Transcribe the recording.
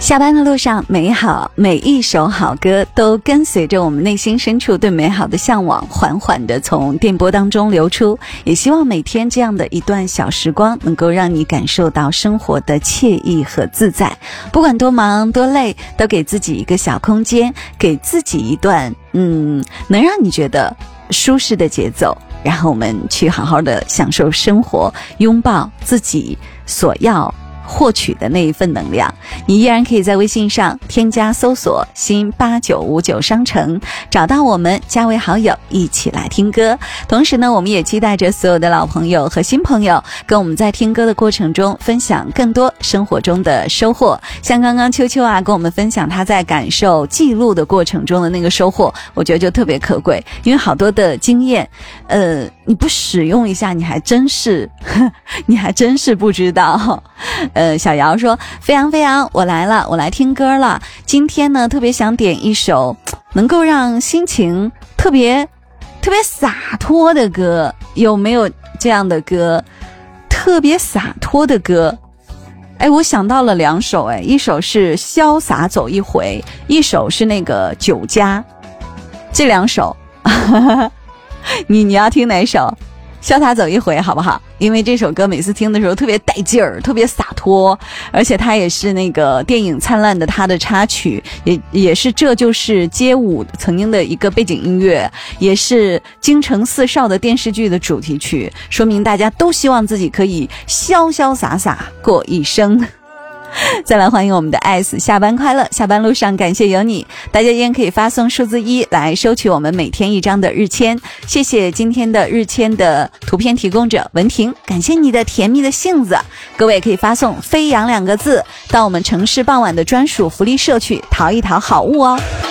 下班的路上，美好每一首好歌都跟随着我们内心深处对美好的向往，缓缓地从电波当中流出。也希望每天这样的一段小时光，能够让你感受到生活的惬意和自在。不管多忙多累，都给自己一个小空间，给自己一段能让你觉得舒适的节奏，然后我们去好好的享受生活，拥抱自己所要获取的那一份能量。你依然可以在微信上添加搜索新8959商城，找到我们，加为好友，一起来听歌。同时呢，我们也期待着所有的老朋友和新朋友跟我们在听歌的过程中分享更多生活中的收获。像刚刚秋秋啊跟我们分享他在感受记录的过程中的那个收获，我觉得就特别可贵，因为好多的经验你不使用一下你还真是不知道。小姚说，飞扬飞扬，我来了，我来听歌了。今天呢，特别想点一首能够让心情特别洒脱的歌，有没有这样的歌？特别洒脱的歌，我想到了两首，一首是潇洒走一回，一首是那个酒家，这两首你要听哪首？潇洒走一回好不好？因为这首歌每次听的时候特别带劲儿，特别洒脱，而且它也是那个电影《灿烂的他》的插曲，也是这就是街舞曾经的一个背景音乐，也是京城四少的电视剧的主题曲，说明大家都希望自己可以潇潇洒洒过一生。再来欢迎我们的 S， 下班快乐，下班路上感谢有你。大家依然可以发送数字1来收取我们每天一张的日签。谢谢今天的日签的图片提供者文婷，感谢你的甜蜜的性子。各位也可以发送飞扬2个字到我们城市傍晚的专属福利社去淘一淘好物哦。